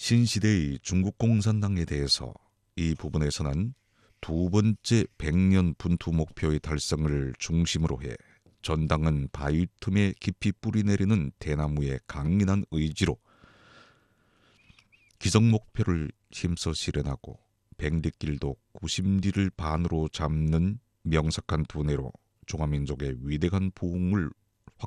신시대의 중국 공산당에 대해서 이 부분에서는 두 번째 100년 분투 목표의 달성을 중심으로 해 전당은 바위 틈에 깊이 뿌리내리는 대나무의 강인한 의지로 기성 목표를 힘써 실현하고 백리길도 90리를 반으로 잡는 명석한 두뇌로 종합민족의 위대한 부흥을